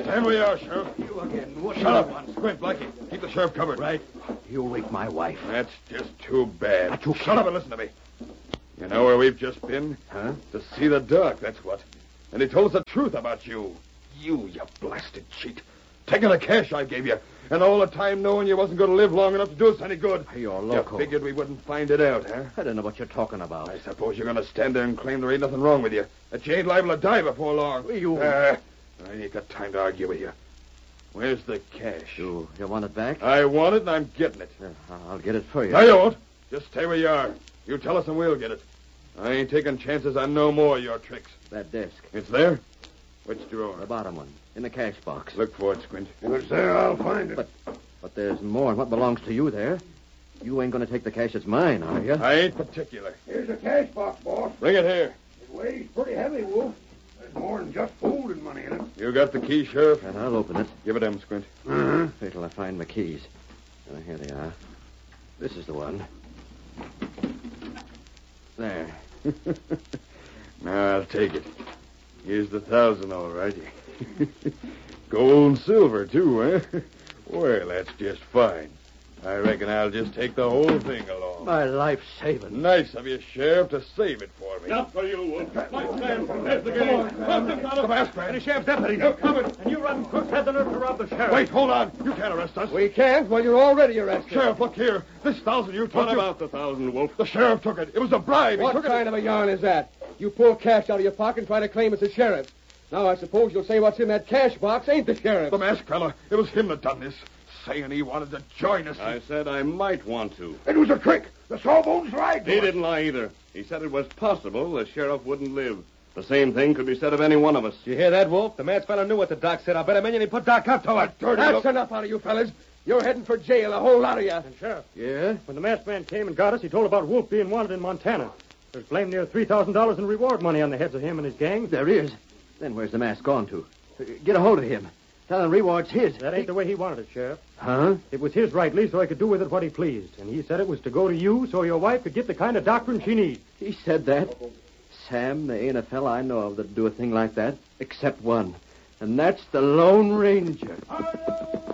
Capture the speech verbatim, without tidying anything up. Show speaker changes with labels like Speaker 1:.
Speaker 1: Stand where you are, Sheriff.
Speaker 2: You again. What
Speaker 1: Shut up. Want? Squint, Blackie. Keep the sheriff covered.
Speaker 2: Right. You wake my wife.
Speaker 1: That's just too bad.
Speaker 2: Not you
Speaker 1: Shut up and listen to me. You know where we've just been?
Speaker 2: Huh?
Speaker 1: To see the Doc, that's what. And he told us the truth about you. You, you blasted cheat. Taking the cash I gave you. And all the time knowing you wasn't going to live long enough to do us any good.
Speaker 2: You're loco.
Speaker 1: You figured we wouldn't find it out, huh?
Speaker 2: I don't know what you're talking about.
Speaker 1: I suppose you're going to stand there and claim there ain't nothing wrong with you. That you ain't liable to die before long.
Speaker 2: You...
Speaker 1: Uh, I ain't got time to argue with you. Where's the cash?
Speaker 2: You, you want it back?
Speaker 1: I want it, and I'm getting it.
Speaker 2: Yeah, I'll get it for you.
Speaker 1: No, you won't. Just stay where you are. You tell us and we'll get it. I ain't taking chances on no more of your tricks.
Speaker 2: That desk.
Speaker 1: It's there? Which drawer?
Speaker 2: The bottom one. In the cash box.
Speaker 1: Look for it, Squint.
Speaker 3: If it's there, I'll find it.
Speaker 2: But but there's more than what belongs to you there. You ain't going to take the cash that's mine, are you?
Speaker 1: I ain't particular.
Speaker 3: Here's a cash box, boss.
Speaker 1: Bring it here.
Speaker 3: It weighs pretty heavy, Wolf. There's more than just folding money in it.
Speaker 1: You got the key, Sheriff?
Speaker 2: And I'll open it.
Speaker 1: Give it to him, Squint.
Speaker 3: Uh-huh.
Speaker 2: Wait till I find my keys. Uh, here they are. This is the one. There.
Speaker 1: Now, I'll take it. Here's the thousand, all right. Gold and silver, too, eh? Well, that's just fine. I reckon I'll just take the whole thing along.
Speaker 2: My life's saving.
Speaker 1: Nice of you, Sheriff, to save it for me.
Speaker 4: Not for you, Wolf. My stand. There's the game. Stop them, fellas.
Speaker 1: The masked man.
Speaker 4: And the sheriff's deputy. They're coming. And you rotten crooks had the nerve to rob the sheriff.
Speaker 1: Wait, hold on. You can't arrest us.
Speaker 3: We can't. Well, you're already arrested.
Speaker 1: Sheriff, look here. This thousand you took.
Speaker 4: What
Speaker 1: you-
Speaker 4: about the thousand, Wolf?
Speaker 1: The sheriff took it. It was a bribe. He
Speaker 3: What
Speaker 1: took
Speaker 3: kind
Speaker 1: it.
Speaker 3: of a yarn is that? You pull cash out of your pocket and try to claim it's the sheriff. Now, I suppose you'll say what's in that cash box ain't the sheriff.
Speaker 1: The masked fella. It was him that done this. Saying he wanted to join us.
Speaker 4: I said I might want to.
Speaker 3: It was a trick. The sawbones lied to
Speaker 4: He
Speaker 3: us.
Speaker 4: didn't lie either. He said it was possible the sheriff wouldn't live. The same thing could be said of any one of us.
Speaker 5: You hear that, Wolf? The masked fellow knew what the doc said. I bet a million he put Doc up to it.
Speaker 3: That's enough out of you fellas. You're heading for jail, a whole lot of you.
Speaker 5: And Sheriff,
Speaker 2: Yeah?
Speaker 5: when the masked man came and got us, he told about Wolf being wanted in Montana. There's blame near three thousand dollars in reward money on the heads of him and his gang.
Speaker 2: There is. Then where's the mask gone to? Get a hold of him. Tell him reward's his.
Speaker 5: That ain't the way he wanted it, Sheriff.
Speaker 2: Huh?
Speaker 5: It was his rightly, so he could do with it what he pleased. And he said it was to go to you so your wife could get the kind of doctrine she needs.
Speaker 2: He said that. Sam, there ain't a fella I know of that'd do a thing like that, except one. And that's the Lone Ranger.